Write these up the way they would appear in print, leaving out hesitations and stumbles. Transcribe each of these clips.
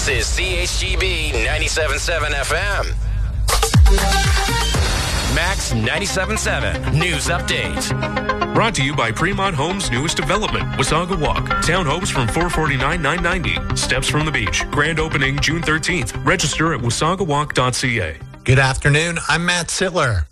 This is CHGB 97.7 FM. Max 97.7 News Update. Brought to you by Fremont Homes' newest development, Wasaga Walk. Townhomes from $449,990. Steps from the beach. Grand opening June 13th. Register at wasagawalk.ca. Good afternoon. I'm Matt Sittler.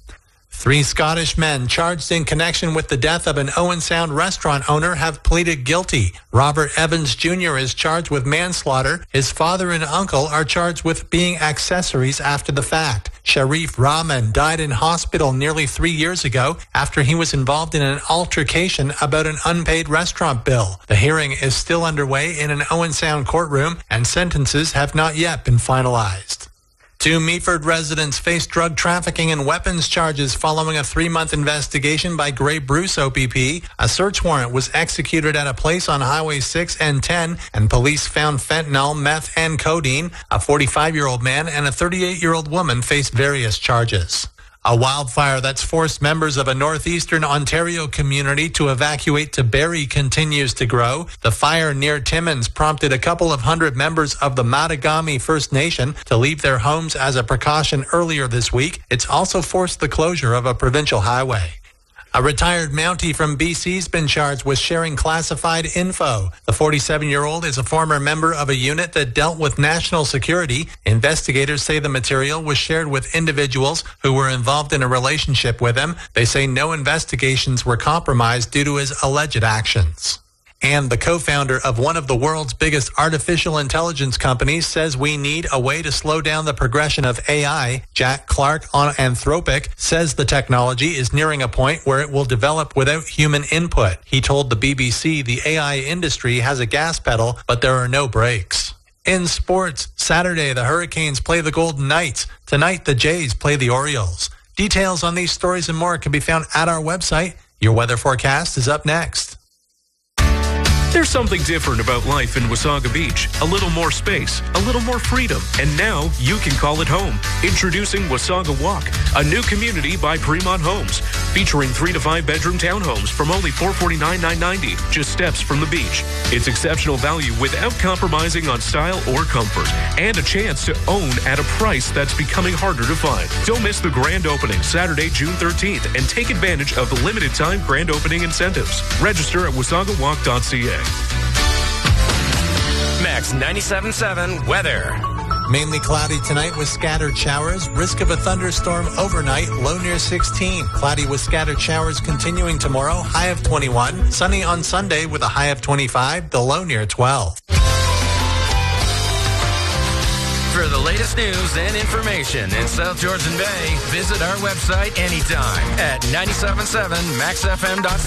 3 Scottish men charged in connection with the death of an Owen Sound restaurant owner have pleaded guilty. Robert Evans Jr. is charged with manslaughter. His father and uncle are charged with being accessories after the fact. Sharif Rahman died in hospital nearly 3 years ago after he was involved in an altercation about an unpaid restaurant bill. The hearing is still underway in an Owen Sound courtroom, and sentences have not yet been finalized. 2 Meaford residents face drug trafficking and weapons charges following a 3-month investigation by Grey Bruce OPP. A search warrant was executed at a place on Highway 6 and 10, and police found fentanyl, meth, and codeine. A 45-year-old man and a 38-year-old woman face various charges. A wildfire that's forced members of a northeastern Ontario community to evacuate to Barrie continues to grow. The fire near Timmins prompted a couple of hundred members of the Mattagami First Nation to leave their homes as a precaution earlier this week. It's also forced the closure of a provincial highway. A retired Mountie from BC's been charged with sharing classified info. The 47-year-old is a former member of a unit that dealt with national security. Investigators say the material was shared with individuals who were involved in a relationship with him. They say no investigations were compromised due to his alleged actions. And the co-founder of one of the world's biggest artificial intelligence companies says we need a way to slow down the progression of AI. Jack Clark on Anthropic says the technology is nearing a point where it will develop without human input. He told the BBC the AI industry has a gas pedal, but there are no brakes. In sports, Saturday the Hurricanes play the Golden Knights. Tonight the Jays play the Orioles. Details on these stories and more can be found at our website. Your weather forecast is up next. There's something different about life in Wasaga Beach. A little more space, a little more freedom, and now you can call it home. Introducing Wasaga Walk, a new community by Fremont Homes, featuring 3 to 5 bedroom townhomes from only $449,990, just steps from the beach. It's exceptional value without compromising on style or comfort, and a chance to own at a price that's becoming harder to find. Don't miss the grand opening Saturday, June 13th, and take advantage of the limited time grand opening incentives. Register at wasagawalk.ca. Max 97.7 weather. Mainly cloudy tonight with scattered showers. Risk of a thunderstorm overnight. Low near 16. Cloudy with scattered showers continuing tomorrow. High of 21. Sunny on Sunday with a high of 25. The low near 12. For the latest news and information in South Georgian Bay, visit our website anytime at 97.7maxfm.ca.